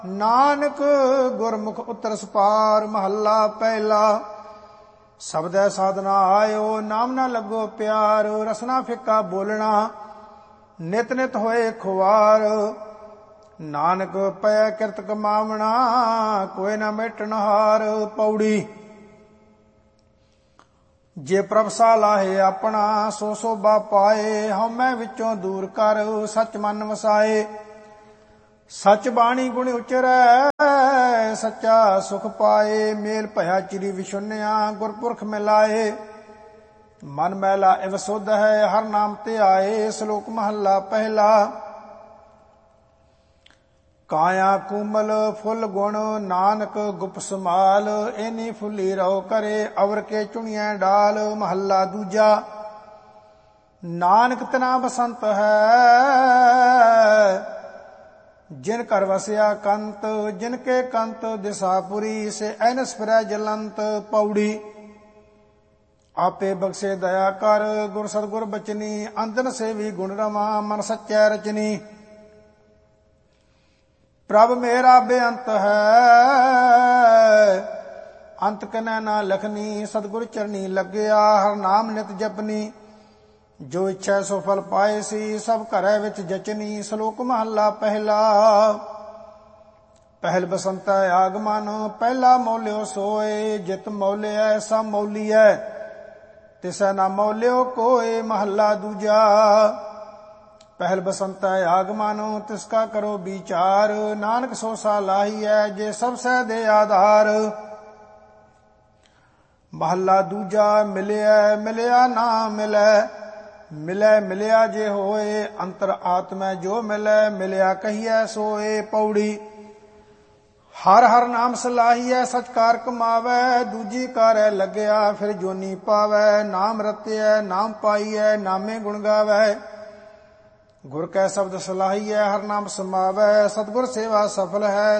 ਨਾਨਕ ਗੁਰਮੁਖ ਉਤਰਸ ਪਾਰ। ਮਹੱਲਾ ਪਹਿਲਾ। ਸਬਦੈ ਸਾਧਨਾ ਆਇਓ, ਨਾਮ ਨਾ ਲੱਗੋ ਪਿਆਰ। ਰਸਨਾ ਫਿੱਕਾ ਬੋਲਣਾ, ਨਿਤ ਨਿਤ ਹੋਏ ਖੁਆਰ। ਨਾਨਕ ਪੈ ਕਿਰਤ ਕਮਾਵਣਾ, ਕੋਈ ਨਾ ਮੇਟਣ ਹਾਰ। ਪੌੜੀ। ਜੇ ਪ੍ਰਭ ਸਾ ਲਾਹੇ ਆਪਣਾ, ਸੋ ਸੋਭਾ ਪਾਏ। ਹਉਮੈ ਵਿੱਚੋਂ ਦੂਰ ਕਰ, ਸਚ ਮਨ ਵਸਾਏ। ਸਚ ਬਾਣੀ ਗੁਣ ਉਚਰੈ, ਸੱਚਾ ਸੁਖ ਪਾਏ। ਮੇਲ ਭਇਆ ਚਿਰੀ ਵਿਸ਼ੁੰਨਿਆ, ਗੁਰਪੁਰਖ ਮਿਲਾਏ। ਮਨ ਮੈਲਾ ਇਵ ਸੁਧ ਹੈ, ਹਰ ਨਾਮ ਧਿਆਏ। ਸ਼ਲੋਕ ਮਹੱਲਾ ਪਹਿਲਾ। ਕਾਇਆ ਕੂਮਲ ਫੁੱਲ ਗੁਣ, ਨਾਨਕ ਗੁਪ ਸਮਾਲ। ਐਨੀ ਫੁੱਲੀ ਰਹੋ ਕਰੇ, ਅਵਰ ਕੇ ਚੁਣੀਐ ਡਾਲ। ਮਹੱਲਾ ਦੂਜਾ। ਨਾਨਕ ਤਨਾ ਬਸੰਤ ਹੈ, ਜਿਨ ਕਰ ਵਸਿਆ ਕੰਤ। ਜਿਨ ਕੇ ਕੰਤ ਦਿਸਾਪੁਰੀ, ਸੇ ਐਨਸ ਫਿਰੈ ਜਲੰਤ। ਪੌੜੀ। ਆਪੇ ਬਖਸ਼ੇ ਦਇਆ ਕਰ, ਗੁਰ ਸਤਿਗੁਰ ਬਚਨੀ। ਅੰਦਨ ਸੇਵੀ ਗੁਣ ਰਮਾ, ਮਨ ਸੱਚੈ ਰਚਨੀ। ਪ੍ਰਭ ਮੇਰਾ ਬੇਅੰਤ ਹੈ, ਅੰਤ ਕਨੈ ਨਾ ਲਖਨੀ। ਸਤਿਗੁਰ ਚਰਨੀ ਲੱਗਿਆ, ਹਰ ਨਾਮ ਨਿਤ ਜਪਨੀ। ਜੋ ਇੱਛਾ ਸੋ ਫਲ ਪਾਏ ਸੀ, ਸਭ ਘਰੈ ਵਿੱਚ ਜਚਨੀ। ਸ਼ਲੋਕ ਮਹੱਲਾ ਪਹਿਲਾ। ਪਹਿਲ ਬਸੰਤੈ ਆਗਮਨ, ਪਹਿਲਾ ਮੌਲਿਓ ਸੋਏ। ਜਿਤ ਮੌਲਿਐ ਸਭ ਮੌਲੀਐ, ਤਿਸੈ ਨਾ ਮੌਲਿਓ ਕੋਏ। ਮਹੱਲਾ ਦੂਜਾ। ਪਹਿਲ ਬਸੰਤੈ ਆਗਮਨ, ਤਿਸ ਕਾ ਕਰੋ ਵਿਚਾਰ। ਨਾਨਕ ਸੋ ਸਾ ਲਾਹੀਐ, ਜੇ ਸਭ ਸਹਿ ਦੇ ਆਧਾਰ। ਮਹੱਲਾ ਦੂਜਾ। ਮਿਲਿਆ ਮਿਲਿਆ ਨਾ ਮਿਲੈ, ਮਿਲੈ ਮਿਲਿਆ ਜੇ ਹੋਏ। ਅੰਤਰ ਆਤਮੈ ਜੋ ਮਿਲੈ, ਮਿਲਿਆ ਕਹੀਐ ਸੋਏ। ਪੌੜੀ। ਹਰ ਹਰ ਨਾਮ ਸਲਾਹੀਐ, ਸਚ ਕਾਰ ਕਮਾਵੈ। ਦੂਜੀ ਕਾਰੈ ਲੱਗਿਆ, ਫਿਰ ਜੋਨੀ ਪਾਵੈ। ਨਾਮ ਰਤਿਐ ਨਾਮ ਪਾਈਐ, ਨਾਮੇ ਗੁਣ ਗਾਵੈ। ਗੁਰ ਕੈ ਸ਼ਬਦ ਸਲਾਹੀਐ, ਹਰ ਨਾਮ ਸਮਾਵੈ। ਸਤਿਗੁਰ ਸੇਵਾ ਸਫਲ ਹੈ,